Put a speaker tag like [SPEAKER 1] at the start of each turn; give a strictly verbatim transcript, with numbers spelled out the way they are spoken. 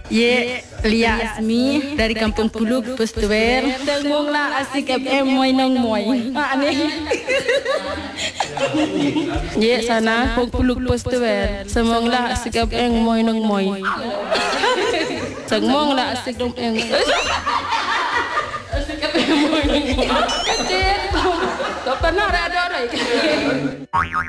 [SPEAKER 1] Ye, Lia Asmi dari Kampung Puluk Pustuwer. Tengunglah asik F M moy nong moy. Ah ni. Ye sana Kampung Puluk Pustuwer. Semonglah asik F M moy nong moy. Semonglah asik dong eng. Asik F M moy nong moy. Kecil. Kau pernah ada ada.